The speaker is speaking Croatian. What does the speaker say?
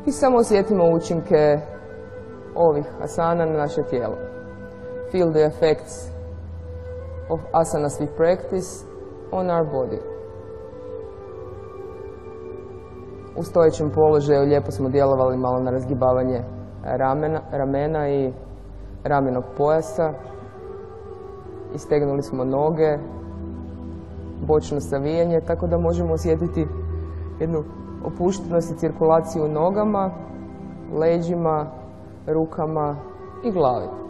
I samo osjetimo učinke ovih asana na naše tijelo. Feel the effects of asanas we practice on our body. U stojećem položaju lijepo smo djelovali malo na razgibavanje ramena i ramenog pojasa. Istegnuli smo noge, bočno savijanje, tako da možemo osjetiti jednu opuštenost i cirkulaciju u nogama, leđima, rukama i glavi.